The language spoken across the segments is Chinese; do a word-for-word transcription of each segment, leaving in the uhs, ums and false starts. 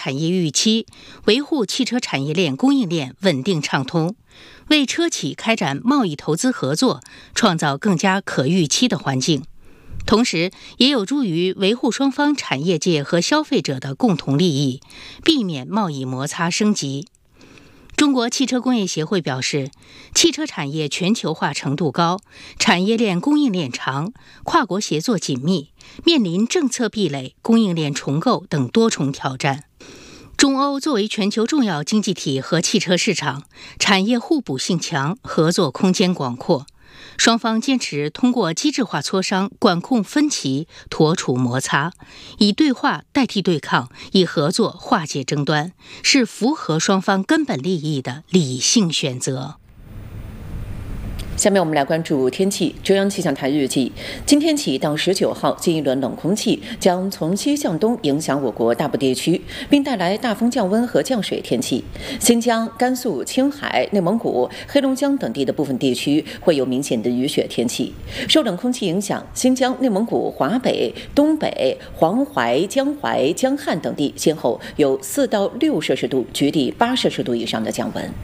产业预期，维护汽车产业链供应链稳定畅通，为车企开展贸易投资合作创造更加可预期的环境，同时也有助于维护双方产业界和消费者的共同利益，避免贸易摩擦升级。中国汽车工业协会表示，汽车产业全球化程度高，产业链供应链长，跨国协作紧密，面临政策壁垒、供应链重构等多重挑战。中欧作为全球重要经济体和汽车市场，产业互补性强，合作空间广阔。双方坚持通过机制化磋商管控分歧，妥处摩擦，以对话代替对抗，以合作化解争端，是符合双方根本利益的理性选择。 下面我们来关注天气。中央气象台预计，今天起到十九号，新一轮冷空气将从西向东影响我国大部地区，并带来大风降温和降水天气。新疆、甘肃、青海、内蒙古、黑龙江等地的部分地区会有明显的雨雪天气。受冷空气影响，新疆、内蒙古、华北、东北、黄淮、江淮、江汉等地先后有四到六摄氏度，局地八摄氏度以上的降温。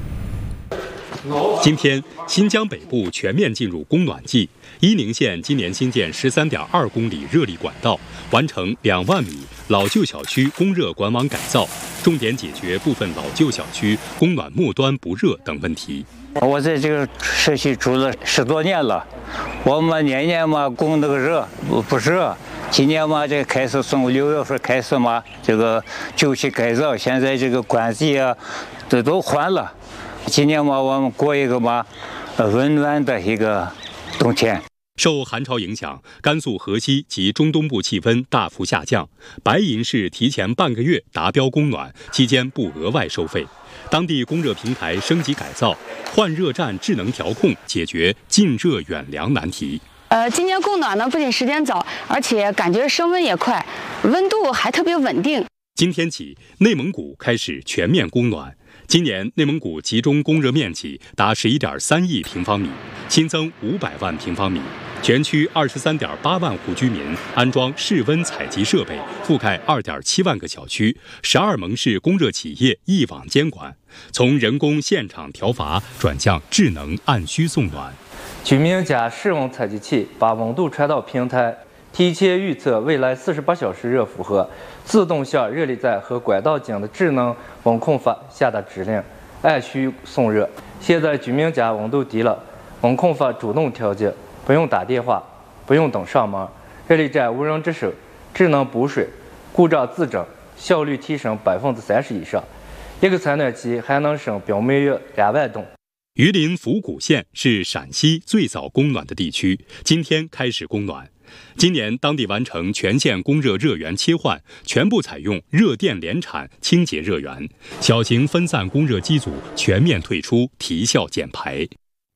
今天，新疆北部全面进入供暖季。伊宁县今年新建十三点二公里热力管道，完成两万米老旧小区供热管网改造，重点解决部分老旧小区供暖末端不热等问题。 我在这个社区住了十多年了，我们年年嘛供那个热不不热。今年嘛，这开始从六月份开始嘛，这个旧区改造，现在这个管子啊，这都换了。今年嘛，我们过一个嘛，温暖的一个冬天。 受寒潮影响，甘肃河西及中东部气温大幅下降，白银市提前半个月达标供暖，期间不额外收费。当地供热平台升级改造，换热站智能调控，解决近热远凉难题。 呃，今年供暖呢，不仅时间早，而且感觉升温也快，温度还特别稳定。 今天起，内蒙古开始全面供暖。今年内蒙古集中供热面积达十一点三亿平方米，新增五百万平方米，全区二十三点八万户居民安装室温采集设备，覆盖二点七万个小区，十二盟市供热企业一网监管，从人工现场调阀转向智能按需送暖。 居民家室温采集器把温度传到平台，提前预测未来四十八小时热负荷，自动向热力站和管道间的智能温控阀下达指令，按需送热。现在居民家温度低了，温控阀主动调节，不用打电话，不用等上门，热力站无人值守，智能补水，故障自整，效率提升百分之三十以上。一个采暖期还能省表每月两万吨。 榆林府谷县是陕西最早供暖的地区，今天开始供暖。今年当地完成全县供热热源切换，全部采用热电联产清洁热源，小型分散供热机组全面退出，提效减排。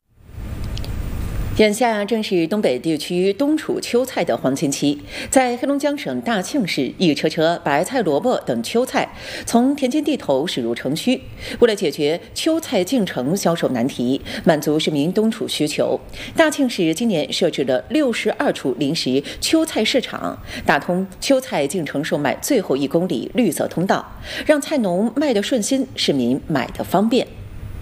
眼下正是东北地区冬储秋菜的黄金期，在黑龙江省大庆市，一车车白菜、萝卜等秋菜从田间地头驶入城区。为了解决秋菜进城销售难题，满足市民冬储需求，大庆市今年设置了六十二处临时秋菜市场，打通秋菜进城售卖最后一公里绿色通道，让菜农卖得顺心，市民买得方便。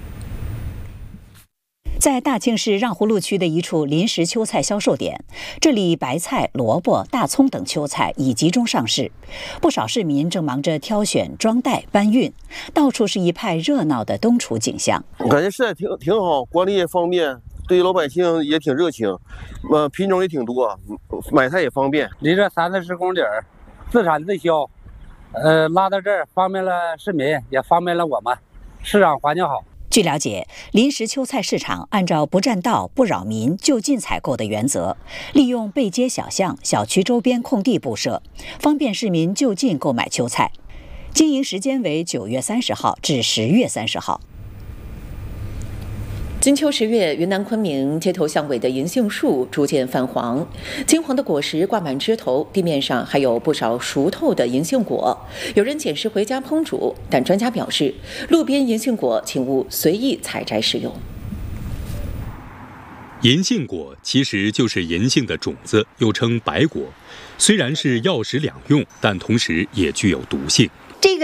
在大庆市让胡路区的一处临时秋菜销售点，这里白菜、萝卜、大葱等秋菜已集中上市，不少市民正忙着挑选、装袋、搬运，到处是一派热闹的冬储景象。 我感觉实在挺挺好，管理也方便，对老百姓也挺热情，呃，品种也挺多，买菜也方便。 离这三四十公里，自产自销，呃，拉到这儿方便了市民，也方便了我们，市场环境好。 据了解，临时秋菜市场按照不占道、不扰民、就近采购的原则，利用背街小巷、小区周边空地布设，方便市民就近购买秋菜。经营时间为九月三十号至十月三十号。 金秋十月，云南昆明街头巷尾的银杏树逐渐泛黄，金黄的果实挂满枝头，地面上还有不少熟透的银杏果。有人捡拾回家烹煮，但专家表示，路边银杏果请勿随意采摘食用。 银杏果其实就是银杏的种子，又称白果。虽然是药食两用，但同时也具有毒性。